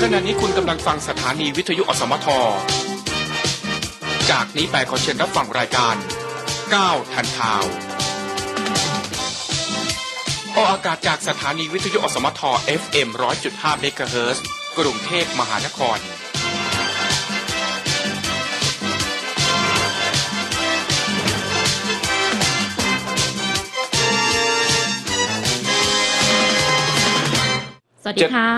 ขณะนี้คุณกำลังฟังสถานีวิทยุอสมทจากนี้ไปขอเชิญรับฟังรายการ9ทันข่าวออกอากาศจากสถานีวิทยุอสมท FM 100.5 เมกะเฮิรตซ์กรุงเทพมหานครสวัสดีค่ะ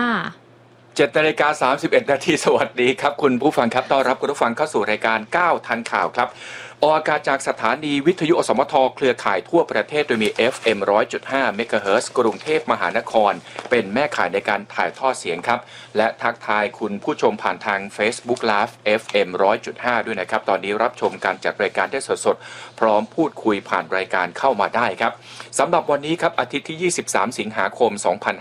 7:31 นาทีสวัสดีครับคุณผู้ฟังครับต้อนรับคุณผู้ฟังเข้าสู่รายการ9ทันข่าวครับออกอากาศจากสถานีวิทยุอสมทเครือข่ายทั่วประเทศโดยมี FM 100.5 เมกะเฮิรตซ์กรุงเทพมหานครเป็นแม่ข่ายในการถ่ายทอดเสียงครับและทักทายคุณผู้ชมผ่านทาง Facebook Live FM 100.5 ด้วยนะครับตอนนี้รับชมการจัดรายการได้สดๆพร้อมพูดคุยผ่านรายการเข้ามาได้ครับสำหรับวันนี้ครับอาทิตย์ที่23สิงหาคม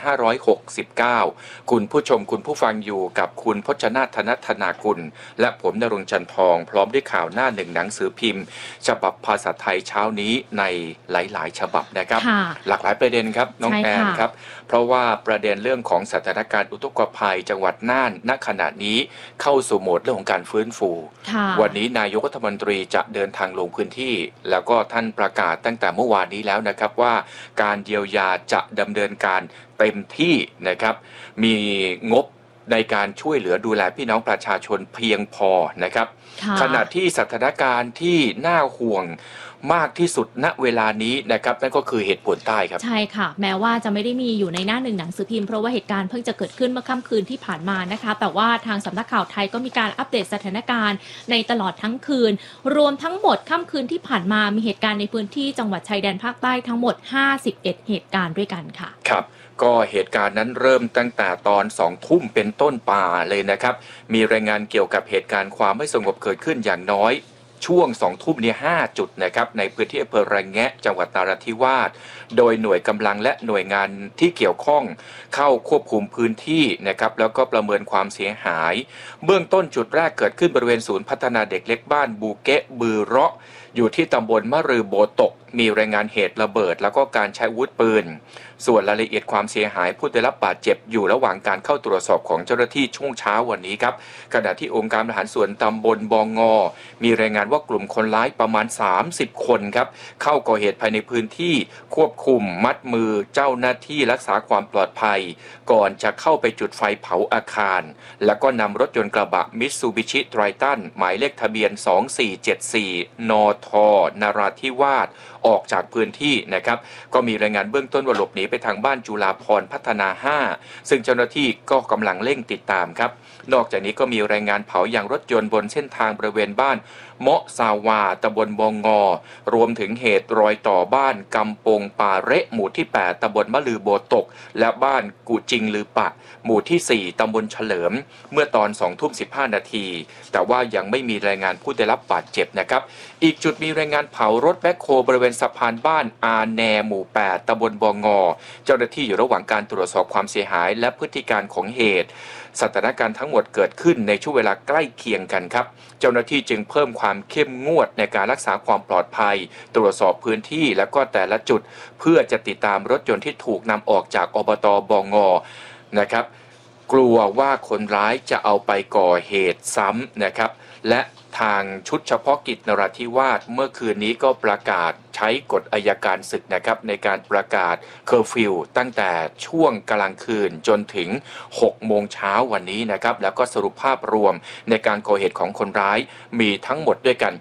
2569คุณผู้ชมคุณผู้ฟังอยู่กับคุณพจนาถ ธนธนากุลและผมณรงค์จันทร์ทองพร้อมด้วยข่าวหน้าหนึ่งหนังสือพิมพ์ฉบับภาษาไทยเช้านี้ในหลายๆฉบับนะครับหลากหลายประเด็นครับน้องแอนครับเพราะว่าประเด็นเรื่องของสถานการณ์อุทกภัยจังหวัดน่านณขณะนี้เข้าสู่โหมดเรื่องของการฟื้นฟูวันนี้นายกรัฐมนตรีจะเดินทางลงพื้นที่แล้วก็ท่านประกาศตั้งแต่เมื่อวานนี้แล้วนะครับว่าการเยียวยาจะดำเนินการเต็มที่นะครับมีงบในการช่วยเหลือดูแลพี่น้องประชาชนเพียงพอนะครับขณะที่สถานการณ์ที่น่าห่วงมากที่สุดณเวลานี้นะครับนั่นก็คือเหตุผลใต้ครับใช่ค่ะแม้ว่าจะไม่ได้มีอยู่ในหน้าหนึ่งหนังสือพิมพ์เพราะว่าเหตุการณ์เพิ่งจะเกิดขึ้นเมื่อค่ำคืนที่ผ่านมานะคะแต่ว่าทางสำนักข่าวไทยก็มีการอัปเดตสถานการณ์ในตลอดทั้งคืนรวมทั้งหมดค่ำคืนที่ผ่านมามีเหตุการณ์ในพื้นที่จังหวัดชายแดนภาคใต้ทั้งหมด51เหตุการณ์ด้วยกันค่ะครับก็เหตุการณ์นั้นเริ่มตั้งแต่ตอน20:00 นเป็นต้นมาเลยนะครับมีรายงานเกี่ยวกับเหตุการณ์ความไม่สงบเกิดขึ้นอย่างน้อยช่วง20:00 นเนี่ย5จุดนะครับในพื้นที่อำเภอระแงะจังหวัดนราธิวาสโดยหน่วยกำลังและหน่วยงานที่เกี่ยวข้องเข้าควบคุมพื้นที่นะครับแล้วก็ประเมินความเสียหายเบื้องต้นจุดแรกเกิดขึ้นบริเวณศูนย์พัฒนาเด็กเล็กบ้านบูเกะบือเราะอยู่ที่ตำบลมะรือโบตกมีรายงานเหตุระเบิดแล้วก็การใช้อาวุธปืนส่วนรายละเอียดความเสียหายผู้ได้รับบาดเจ็บอยู่ระหว่างการเข้าตรวจสอบของเจ้าหน้าที่ช่วงเช้าวันนี้ครับขณะที่องค์การบริหารส่วนตำบลบองงอมีรายงานว่ากลุ่มคนร้ายประมาณ30คนครับเข้าก่อเหตุภายในพื้นที่ควบคุมมัดมือเจ้าหน้าที่รักษาความปลอดภัยก่อนจะเข้าไปจุดไฟเผาอาคารแล้วก็นำรถยนต์กระบะมิตซูบิชิไทรตันหมายเลขทะเบียน2474นทนราธิวาสออกจากพื้นที่นะครับก็มีรายงานเบื้องต้นว่าหลบหนีไปทางบ้านจุฬาภรณ์พัฒนา5ซึ่งเจ้าหน้าที่ก็กำลังเร่งติดตามครับนอกจากนี้ก็มีรายงานเผายางรถยนต์บนเส้นทางบริเวณบ้านเมาะซาวาตำบลบองงอรวมถึงเหตุรอยต่อบ้านกำปงป่าเระหมู่ที่8ตำบลมะลือโบตกและบ้านกุจิงลือปะหมู่ที่4ตำบลเฉลิมเมื่อตอน20:15 นาทีแต่ว่ายังไม่มีรายงานผู้ได้รับบาดเจ็บนะครับอีกจุดมีรายงานเผารถแบ็คโฮบริเวณสะพานบ้านอาแนหมู่8ตำบลบองงอเจ้าหน้าที่อยู่ระหว่างการตรวจสอบความเสียหายและพฤติการของเหตุสถานการณ์ทั้งหมดเกิดขึ้นในช่วงเวลาใกล้เคียงกันครับเจ้าหน้าที่จึงเพิ่มความเข้มงวดในการรักษาความปลอดภัยตรวจสอบพื้นที่และก็แต่ละจุดเพื่อจะติดตามรถยนต์ที่ถูกนำออกจากอบต.บองงอนะครับกลัวว่าคนร้ายจะเอาไปก่อเหตุซ้ำนะครับและทางชุดเฉพาะกิจนราธิวาสเมื่อคืนนี้ก็ประกาศใช้กฎอัยการศึกนะครับในการประกาศเคอร์ฟิวตั้งแต่ช่วงกลางคืนจนถึง6 โมงเช้าวันนี้นะครับแล้วก็สรุปภาพรวมในการก่อเหตุของคนร้ายมีทั้งหมดด้วยกัน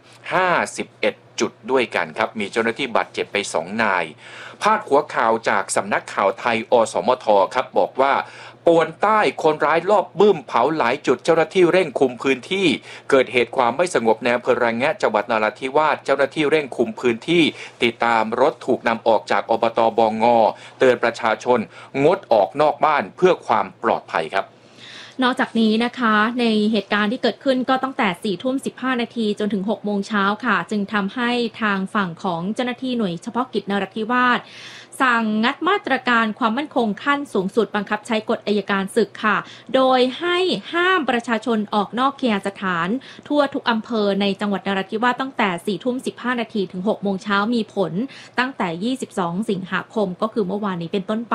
51จุดด้วยกันครับมีเจ้าหน้าที่บาดเจ็บไป2 นายพาดหัวข่าวจากสำนักข่าวไทยอสมทครับบอกว่าปวนใต้คนร้ายลอบบึ้มเผาหลายจุดเจ้าหน้าที่เร่งคุมพื้นที่เกิดเหตุความไม่สงบในอำเภอระแงะจังหวัดนราธิวาสเจ้าหน้าที่เร่งคุมพื้นที่ติดตามรถถูกนำออกจากอบต.บองงอเตือนประชาชนงดออกนอกบ้านเพื่อความปลอดภัยครับนอกจากนี้นะคะในเหตุการณ์ที่เกิดขึ้นก็ตั้งแต่4:15 นาทีจนถึง6 โมงเช้าค่ะจึงทำให้ทางฝั่งของเจ้าหน้าที่หน่วยเฉพาะกิจนราธิวาสสั่งงัดมาตรการความมั่นคงขั้นสูงสุดบังคับใช้กฎอัยการศึกค่ะโดยให้ห้ามประชาชนออกนอกเคหสถานทั่วทุกอำเภอในจังหวัดนราธิวาสตั้งแต่4:15 นาทีถึง6 โมงเช้ามีผลตั้งแต่22 สิงหาคมก็คือเมื่อวานนี้เป็นต้นไป